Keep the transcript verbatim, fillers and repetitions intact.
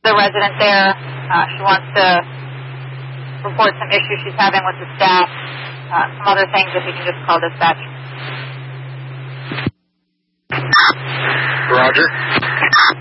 the resident there. Uh, she wants to report some issues she's having with the staff, uh, some other things. If you can just call dispatch. Roger.